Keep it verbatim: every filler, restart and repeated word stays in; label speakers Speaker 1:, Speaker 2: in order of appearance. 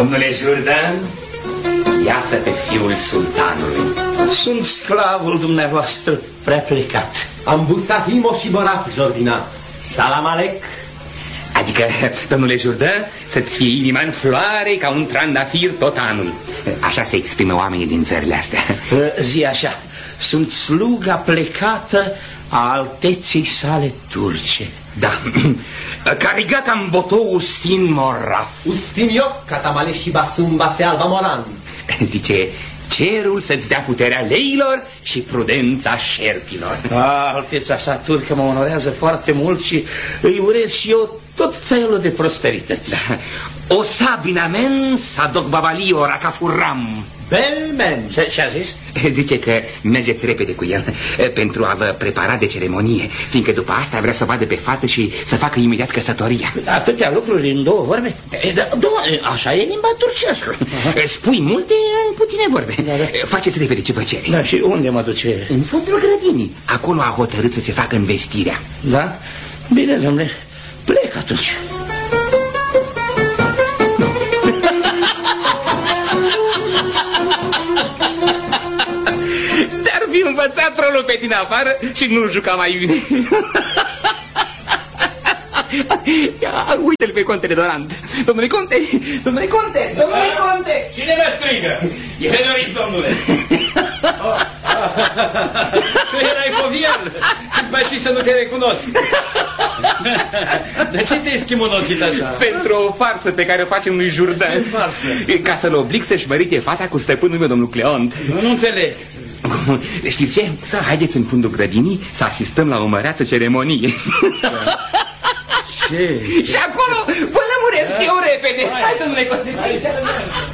Speaker 1: Domnule Jourdan, iată pe fiul sultanului.
Speaker 2: Sunt sclavul dumneavoastră prea plecat.
Speaker 3: Ambusahimo și Borac, Jordina. Salam alec.
Speaker 1: Adică, domnule Jourdan, să-ți fie inima în floare ca un trandafir tot anul. Așa se exprimă oamenii din țările astea.
Speaker 2: Zi așa, sunt sluga plecată a alteței sale turce.
Speaker 1: Da, carigat am botou Ustin Morra.
Speaker 3: Ustin Ioc, catamale și basumba se alba moran.
Speaker 1: Zice, cerul să-ți dea puterea leilor și prudența șerpilor.
Speaker 2: A, alteța sa turcă mă onorează foarte mult și îi urez și eu tot felul de prosperități.
Speaker 1: Da. O sabina men sadoc babalio racafurram.
Speaker 3: Belmen.
Speaker 2: Ce, ce a zis?
Speaker 1: Zice că mergeți repede cu el pentru a vă prepara de ceremonie, fiindcă după asta vrea să vadă pe fată și să facă imediat căsătoria.
Speaker 2: Atâtea lucruri în două vorbe?
Speaker 1: Da, două, așa e limba turcească. Spui multe în puține vorbe. Da, da. Faceți repede ce vă cere.
Speaker 2: Da, și unde mă duce?
Speaker 1: În fundul grădinii. Acolo a hotărât să se facă învestirea.
Speaker 2: Da? Bine, domnule, plec atunci.
Speaker 1: Te-ar fi învățat trolul pe din afară și nu juca mai bine. Uite-l pe contele Dorant. Domnule conte, domnule conte, domnule conte.
Speaker 4: Cine mă strigă? Ce doriți, domnule? Tu erai covial. Mai și să nu te recunosc. De ce te-ai schimonosit așa?
Speaker 1: Pentru o farsă pe care o facem lui Jourdan.
Speaker 4: Ce farsă?
Speaker 1: Ca să-l oblig să-și mărite fata cu stăpânul meu, domnul Cleont.
Speaker 4: Nu, nu înțeleg.
Speaker 1: Știți ce? Da. Haideți în fundul grădinii să asistăm la o măreață ceremonie. Da.
Speaker 4: Ce?
Speaker 1: Și acolo vă lămuresc da. eu repede.
Speaker 4: Hai,
Speaker 1: hai domnule.